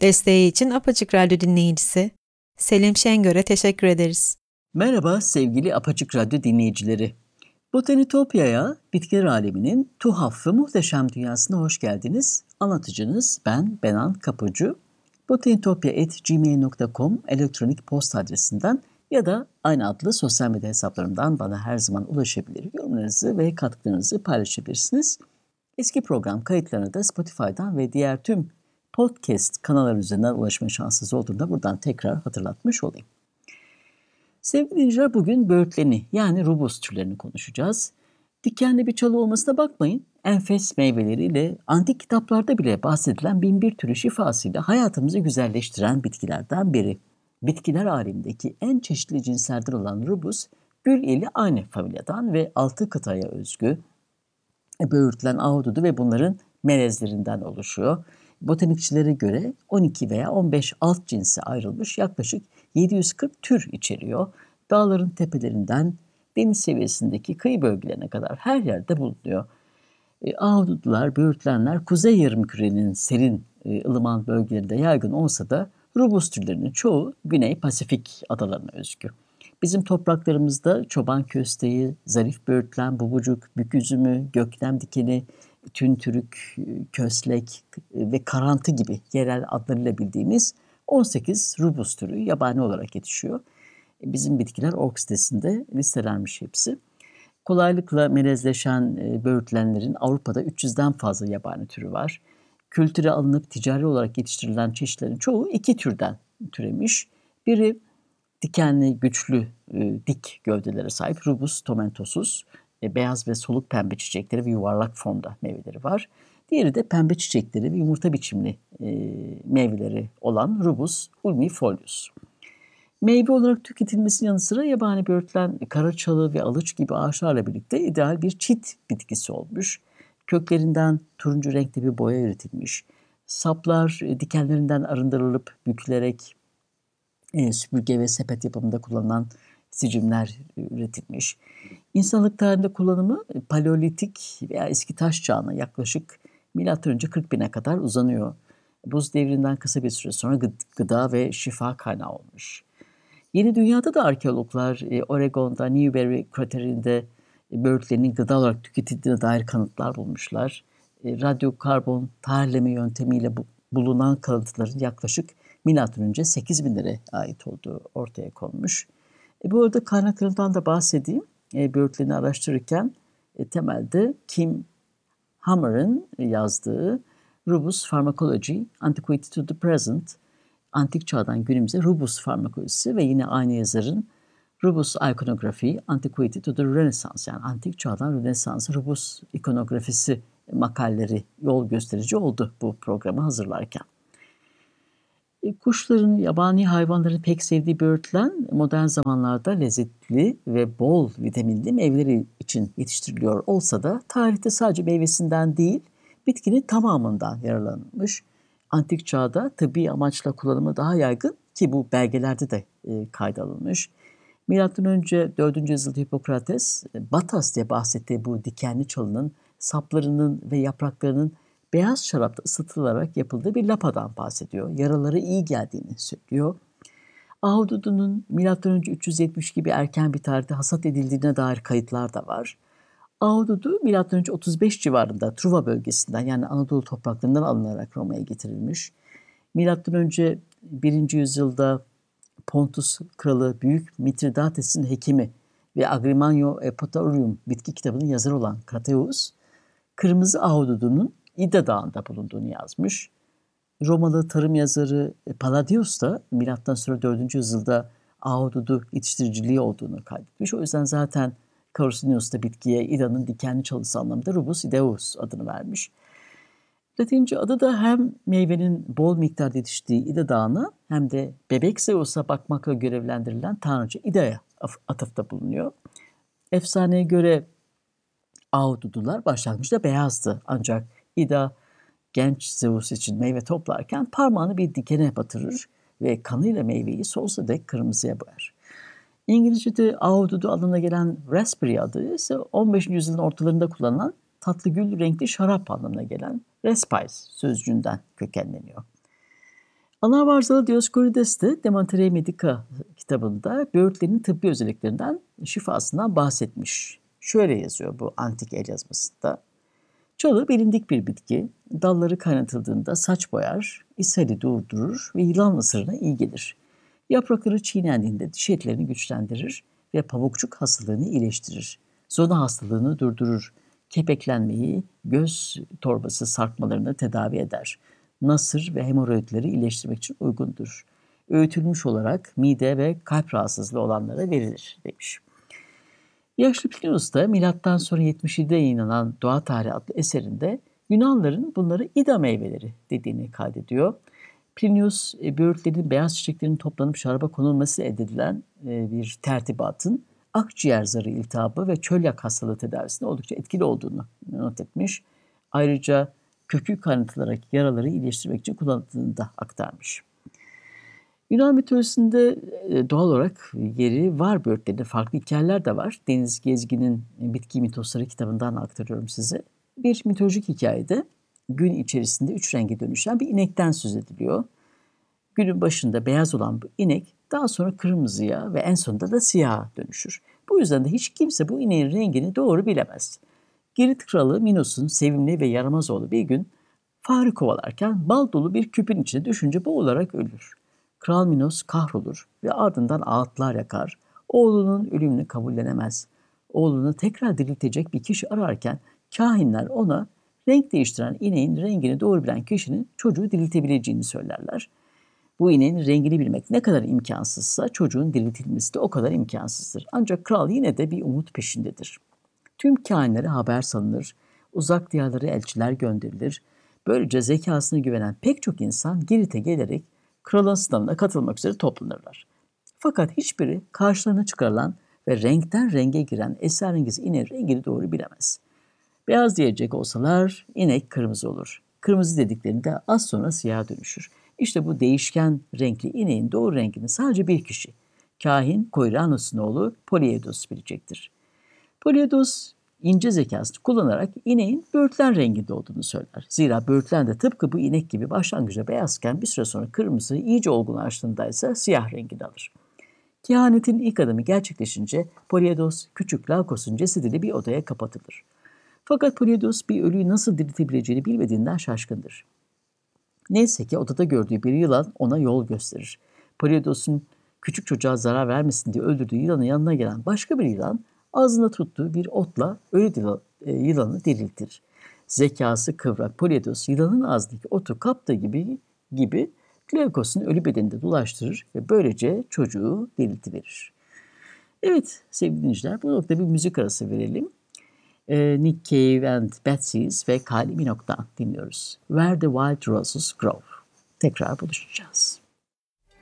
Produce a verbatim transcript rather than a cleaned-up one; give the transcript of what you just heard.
Desteği için Apaçık Radyo dinleyicisi Selim Şengör'e teşekkür ederiz. Merhaba sevgili Apaçık Radyo dinleyicileri. Botanitopya'ya, bitkiler aleminin tuhaf ve muhteşem dünyasına hoş geldiniz. Anlatıcınız ben Benan Kapıcı. botanitopya at gmail nokta com elektronik posta adresinden ya da aynı adlı sosyal medya hesaplarımdan bana her zaman ulaşabilir. Yorumlarınızı ve katkılarınızı paylaşabilirsiniz. Eski program kayıtlarına da Spotify'dan ve diğer tüm podcast kanalları üzerinden ulaşma şansınız olduğunda buradan tekrar hatırlatmış olayım. Sevgili dinleyiciler, bugün böğürtleni yani rubus türlerini konuşacağız. Dikenli bir çalı olmasına bakmayın. Enfes meyveleriyle antik kitaplarda bile bahsedilen bin bir türü şifasıyla hayatımızı güzelleştiren bitkilerden biri. Bitkiler alemindeki en çeşitli cinslerden olan rubus, gül ile aynı familyadan ve altı kıtaya özgü böğürtlen, ahududu ve bunların melezlerinden oluşuyor. Botanikçilere göre on iki veya on beş alt cinse ayrılmış yaklaşık yedi yüz kırk tür içeriyor. Dağların tepelerinden deniz seviyesindeki kıyı bölgelerine kadar her yerde bulunuyor. E, ahududular, böğürtlenler kuzey yarımkürenin serin, e, ılıman bölgelerinde yaygın olsa da rubus türlerinin çoğu Güney Pasifik adalarına özgü. Bizim topraklarımızda çoban kösteği, zarif böğürtlen, bubucuk, bük üzümü, göknem dikeni, tüntürük, köslek ve karantı gibi yerel adlarıyla bildiğimiz on sekiz rubus türü yabani olarak yetişiyor. Bizim bitkiler org sitesinde listelenmiş hepsi. Kolaylıkla melezleşen böğürtlenlerin Avrupa'da üç yüzden fazla yabani türü var. Kültüre alınıp ticari olarak yetiştirilen çeşitlerin çoğu iki türden türemiş. Biri dikenli, güçlü, e, dik gövdelere sahip rubus tomentosus, e, beyaz ve soluk pembe çiçekleri ve yuvarlak formda meyveleri var. Diğeri de pembe çiçekleri ve yumurta biçimli e, meyveleri olan rubus ulmifolius. Meyve olarak tüketilmesinin yanı sıra yabani böğürtlen, karaçalı ve alıç gibi ağaçlarla birlikte ideal bir çit bitkisi olmuş. Köklerinden turuncu renkli bir boya üretilmiş. Saplar e, dikenlerinden arındırılıp bükülerek e, süpürge ve sepet yapımında kullanılan sicimler üretilmiş. İnsanlık tarihinde kullanımı paleolitik veya eski taş çağına yaklaşık milattan önce kırk bine kadar uzanıyor. Buz devrinden kısa bir süre sonra gıda ve şifa kaynağı olmuş. Yeni dünyada da arkeologlar e, Oregon'da Newberry kraterinde e, böğürtlenin gıda olarak tüketildiğine dair kanıtlar bulmuşlar. E, radyokarbon tahrleme yöntemiyle bu, bulunan kalıntıların yaklaşık milattan önce sekiz binlere ait olduğu ortaya konmuş. E, bu arada kaynaklarından da bahsedeyim. E, böğürtleni araştırırken e, temelde Kim Hammer'ın yazdığı Rubus Pharmacology, Antiquity to the Present, Antik Çağ'dan günümüze Rubus farmakolojisi ve yine aynı yazarın Rubus Iconography, Antiquity to the Renaissance, yani Antik Çağ'dan Rönesans'a Rubus ikonografisi makaleleri yol gösterici oldu bu programı hazırlarken. E, kuşların, yabani hayvanların pek sevdiği böğürtlen modern zamanlarda lezzetli ve bol vitaminli meyveleri için yetiştiriliyor olsa da tarihte sadece meyvesinden değil, bitkinin tamamından yararlanılmış. Antik çağda tıbbi amaçla kullanımı daha yaygın ki bu belgelerde de e, kayda alınmış. Milattan önce dördüncü yüzyılda Hipokrates, batas diye bahsettiği bu dikenli çalının saplarının ve yapraklarının beyaz şarapta ısıtılarak yapıldığı bir lapadan bahsediyor. Yaralara iyi geldiğini söylüyor. Ahududunun milattan önce üç yüz yetmiş gibi erken bir tarihte hasat edildiğine dair kayıtlar da var. Ahududu milattan önce otuz beş civarında Truva bölgesinden, yani Anadolu topraklarından alınarak Roma'ya getirilmiş. Milattan önce birinci yüzyılda Pontus kralı Büyük Mitridates'in hekimi ve Agrimanio Epotaurium bitki kitabının yazarı olan Crateus, kırmızı ahududunun İda Dağı'nda bulunduğunu yazmış. Romalı tarım yazarı Palladius da milattan sonra dördüncü yüzyılda ahududu yetiştiriciliği olduğunu kaydetmiş. O yüzden zaten Carusinius da bitkiye İda'nın dikenli çalısı anlamında Rubus idaeus adını vermiş. Latince adı da hem meyvenin bol miktarda yetiştiği İda Dağı'na hem de bebek Zeus'a bakmakla görevlendirilen tanrıça İda'ya atıfta bulunuyor. Efsaneye göre ahududular başlangıçta beyazdı, ancak İda genç Zeus için meyve toplarken parmağını bir dikene batırır ve kanıyla meyveyi sonsuza dek kırmızıya boyar. İngilizce'de ahududu anlamına gelen raspberry adı ise on beşinci yüzyılın ortalarında kullanılan tatlı gül renkli şarap anlamına gelen raspice sözcüğünden kökenleniyor. Anavarzalı Dioskurides de De Materia Medica kitabında böğürtlerin tıbbi özelliklerinden, şifasından bahsetmiş. Şöyle yazıyor bu antik el yazmasında. Çalı bilindik bir bitki. Dalları kaynatıldığında saç boyar, ishali durdurur ve yılan ısırığına iyi gelir. Yaprakları çiğnendiğinde diş etlerini güçlendirir ve pamukçuk hastalığını iyileştirir. Zona hastalığını durdurur. Kepeklenmeyi, göz torbası sarkmalarını tedavi eder. Nasır ve hemoroidleri iyileştirmek için uygundur. Öğütülmüş olarak mide ve kalp rahatsızlığı olanlara verilir demiş. Yaşlı Plinius da milattan sonra yetmiş yedide yayınlanan Doğa Tarihi adlı eserinde Yunanların bunları ida meyveleri dediğini kaydediyor. Plinius, e, böğürtlerin beyaz çiçeklerin toplanıp şaraba konulması elde edilen e, bir tertibatın akciğer zarı iltihabı ve çölyak hastalığı tedavisinde oldukça etkili olduğunu not etmiş. Ayrıca kökü kaynatılarak yaraları iyileştirmek için kullanıldığını da aktarmış. Yunan mitolojisinde e, doğal olarak yeri var böğürtlerinde, farklı hikayeler de var. Deniz Gezgin'in Bitki Mitosları kitabından aktarıyorum size. Bir mitolojik hikayede gün içerisinde üç renge dönüşen bir inekten söz ediliyor. Günün başında beyaz olan bu inek daha sonra kırmızıya ve en sonunda da siyaha dönüşür. Bu yüzden de hiç kimse bu ineğin rengini doğru bilemez. Girit kralı Minos'un sevimli ve yaramaz oğlu bir gün fare kovalarken bal dolu bir küpün içine düşünce boğularak ölür. Kral Minos kahrolur ve ardından ağıtlar yakar. Oğlunun ölümünü kabullenemez. Oğlunu tekrar diriltecek bir kişi ararken kahinler ona renk değiştiren ineğin rengini doğru bilen kişinin çocuğu diriltebileceğini söylerler. Bu ineğin rengini bilmek ne kadar imkansızsa çocuğun diriltilmesi de o kadar imkansızdır. Ancak kral yine de bir umut peşindedir. Tüm kahinlere haber salınır, uzak diyarlara elçiler gönderilir. Böylece zekasına güvenen pek çok insan Girit'e gelerek kralın sınavına katılmak üzere toplanırlar. Fakat hiçbiri karşılarına çıkarılan ve renkten renge giren esrarengiz ineğin rengini doğru bilemez. Beyaz diyecek olsalar inek kırmızı olur. Kırmızı dediklerinde az sonra siyaha dönüşür. İşte bu değişken renkli ineğin doğru rengini sadece bir kişi, kahin Koiranos'un oğlu Polyedos bilecektir. Polyedos ince zekasını kullanarak ineğin böğürtlen renginde olduğunu söyler. Zira böğürtlen de tıpkı bu inek gibi başlangıçta beyazken bir süre sonra kırmızı iyice olgunlaştığında ise siyah rengini alır. Kehanetin ilk adımı gerçekleşince Polyedos küçük Laukos'un cesediyle bir odaya kapatılır. Fakat Polyedos bir ölüyü nasıl diriltebileceğini bilmediğinden şaşkındır. Neyse ki odada gördüğü bir yılan ona yol gösterir. Polyedos'un küçük çocuğa zarar vermesin diye öldürdüğü yılanın yanına gelen başka bir yılan ağzında tuttuğu bir otla ölü yılanı diriltir. Zekası kıvrak Polyedos yılanın ağzındaki otu kaptığı gibi gibi Kleokos'un ölü bedeninde dolaştırır ve böylece çocuğu diriltiverir. Evet sevgili dinleyiciler, bu noktada bir müzik arası verelim. Nick Cave and Betsy's ve Kylie Minogue'dan dinliyoruz. Where the Wild Roses Grow. Tekrar buluşacağız.